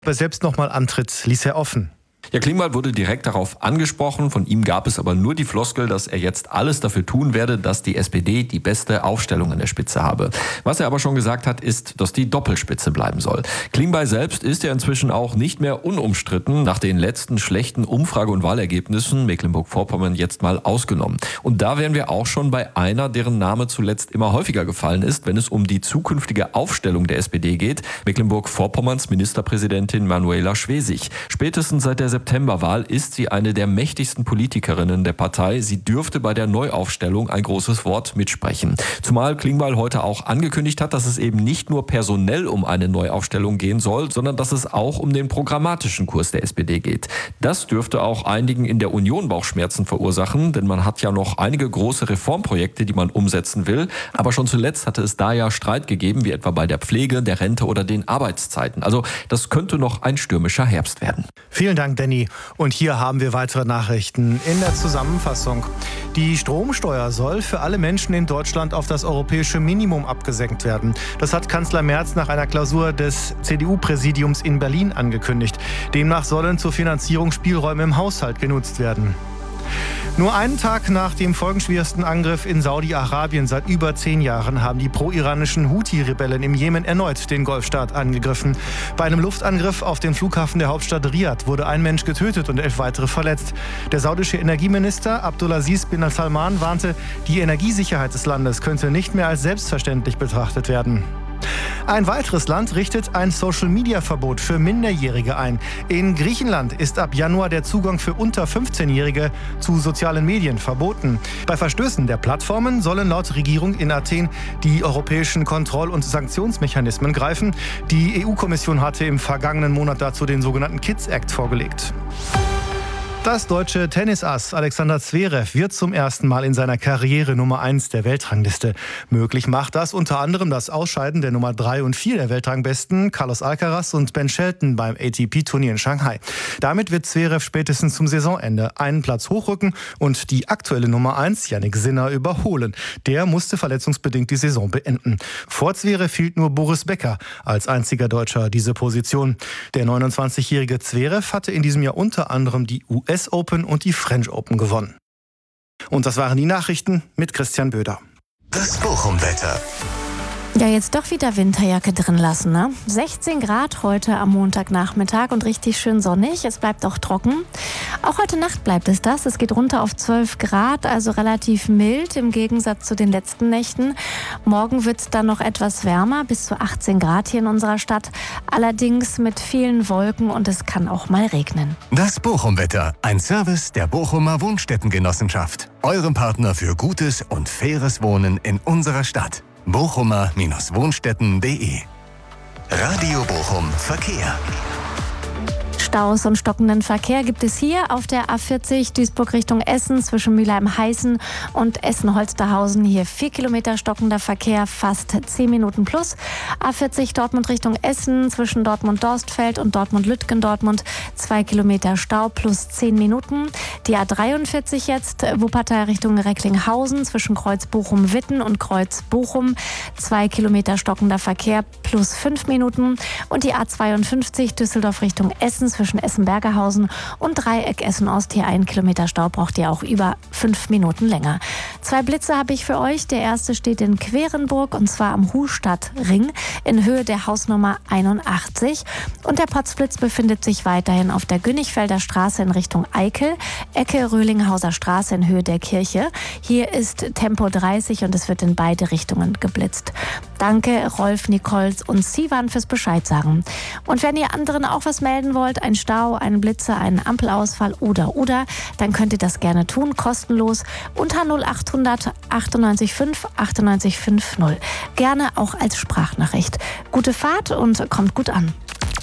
Ob er selbst nochmal antritt, ließ er offen. Ja, Klingbeil wurde direkt darauf angesprochen. Von ihm gab es aber nur die Floskel, dass er jetzt alles dafür tun werde, dass die SPD die beste Aufstellung an der Spitze habe. Was er aber schon gesagt hat, ist, dass die Doppelspitze bleiben soll. Klingbeil selbst ist ja inzwischen auch nicht mehr unumstritten, nach den letzten schlechten Umfrage- und Wahlergebnissen, Mecklenburg-Vorpommern jetzt mal ausgenommen. Und da wären wir auch schon bei einer, deren Name zuletzt immer häufiger gefallen ist, wenn es um die zukünftige Aufstellung der SPD geht, Mecklenburg-Vorpommerns Ministerpräsidentin Manuela Schwesig. Spätestens seit der Septemberwahl ist sie eine der mächtigsten Politikerinnen der Partei. Sie dürfte bei der Neuaufstellung ein großes Wort mitsprechen. Zumal Klingbeil heute auch angekündigt hat, dass es eben nicht nur personell um eine Neuaufstellung gehen soll, sondern dass es auch um den programmatischen Kurs der SPD geht. Das dürfte auch einigen in der Union Bauchschmerzen verursachen, denn man hat ja noch einige große Reformprojekte, die man umsetzen will. Aber schon zuletzt hatte es da ja Streit gegeben, wie etwa bei der Pflege, der Rente oder den Arbeitszeiten. Also das könnte noch ein stürmischer Herbst werden. Vielen Dank, Danny. Und hier haben wir weitere Nachrichten in der Zusammenfassung. Die Stromsteuer soll für alle Menschen in Deutschland auf das europäische Minimum abgesenkt werden. Das hat Kanzler Merz nach einer Klausur des CDU-Präsidiums in Berlin angekündigt. Demnach sollen zur Finanzierung Spielräume im Haushalt genutzt werden. Nur einen Tag nach dem folgenschwersten Angriff in Saudi-Arabien seit über 10 Jahren haben die pro-iranischen Houthi-Rebellen im Jemen erneut den Golfstaat angegriffen. Bei einem Luftangriff auf den Flughafen der Hauptstadt Riad wurde ein Mensch getötet und 11 weitere verletzt. Der saudische Energieminister Abdulaziz bin Salman warnte, die Energiesicherheit des Landes könnte nicht mehr als selbstverständlich betrachtet werden. Ein weiteres Land richtet ein Social-Media-Verbot für Minderjährige ein. In Griechenland ist ab Januar der Zugang für unter 15-Jährige zu sozialen Medien verboten. Bei Verstößen der Plattformen sollen laut Regierung in Athen die europäischen Kontroll- und Sanktionsmechanismen greifen. Die EU-Kommission hatte im vergangenen Monat dazu den sogenannten Kids Act vorgelegt. Das deutsche Tennisass Alexander Zverev wird zum ersten Mal in seiner Karriere Nummer 1 der Weltrangliste. Möglich macht das unter anderem das Ausscheiden der Nummer 3 und 4 der Weltrangbesten Carlos Alcaraz und Ben Shelton beim ATP-Turnier in Shanghai. Damit wird Zverev spätestens zum Saisonende einen Platz hochrücken und die aktuelle Nummer 1, Jannik Sinner, überholen. Der musste verletzungsbedingt die Saison beenden. Vor Zverev hielt nur Boris Becker als einziger Deutscher diese Position. Der 29-jährige Zverev hatte in diesem Jahr unter anderem die US Open und die French Open gewonnen. Und das waren die Nachrichten mit Christian Böder. Das Bochum-Wetter. Ja, jetzt doch wieder Winterjacke drin lassen, ne? 16 Grad heute am Montagnachmittag und richtig schön sonnig. Es bleibt auch trocken. Auch heute Nacht bleibt es das. Es geht runter auf 12 Grad, also relativ mild im Gegensatz zu den letzten Nächten. Morgen wird es dann noch etwas wärmer, bis zu 18 Grad hier in unserer Stadt. Allerdings mit vielen Wolken und es kann auch mal regnen. Das Bochum-Wetter, ein Service der Bochumer Wohnstättengenossenschaft. Eurem Partner für gutes und faires Wohnen in unserer Stadt. Bochumer-Wohnstätten.de. Radio Bochum Verkehr. Staus und stockenden Verkehr gibt es hier auf der A40 Duisburg Richtung Essen zwischen Mülheim-Heißen und Essen-Holsterhausen. Hier 4 Kilometer stockender Verkehr, fast 10 Minuten plus. A40 Dortmund Richtung Essen zwischen Dortmund-Dorstfeld und Dortmund-Lütgendortmund 2 Kilometer Stau plus 10 Minuten. Die A43 jetzt Wuppertal Richtung Recklinghausen zwischen Kreuz Bochum-Witten und Kreuz Bochum 2 Kilometer stockender Verkehr plus 5 Minuten. Und die A52 Düsseldorf Richtung Essen zwischen Essen-Bergerhausen und Dreieck Essen-Ost. Hier 1 Kilometer Stau, braucht ihr auch über 5 Minuten länger. 2 Blitze habe ich für euch. Der erste steht in Querenburg und zwar am Huhstadtring in Höhe der Hausnummer 81. Und der Potzblitz befindet sich weiterhin auf der Günnigfelder Straße in Richtung Eickel, Ecke Röhlinghauser Straße in Höhe der Kirche. Hier ist Tempo 30 und es wird in beide Richtungen geblitzt. Danke Rolf, Nicole und Sivan fürs Bescheid sagen. Und wenn ihr anderen auch was melden wollt, ein Stau, einen Blitzer, einen Ampelausfall oder, dann könnt ihr das gerne tun, kostenlos unter 0800 98 5 98 50. Gerne auch als Sprachnachricht. Gute Fahrt und kommt gut an.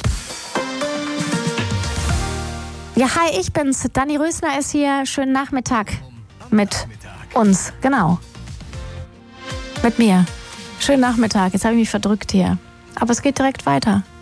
Ja, hi, ich bin's. Dani Rösner ist hier. Schönen Nachmittag mit uns. Genau. Mit mir. Schönen Nachmittag. Jetzt habe ich mich verdrückt hier. Aber es geht direkt weiter.